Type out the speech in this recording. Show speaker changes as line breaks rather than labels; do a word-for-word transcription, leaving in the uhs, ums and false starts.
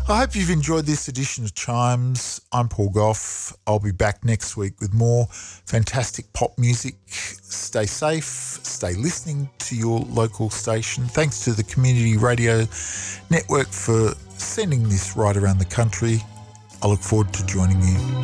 I hope you've enjoyed this edition of Chimes. I'm Paul Gough. I'll be back next week with more fantastic pop music. Stay safe, stay listening to your local station. Thanks to the Community Radio Network for sending this right around the country. I look forward to joining you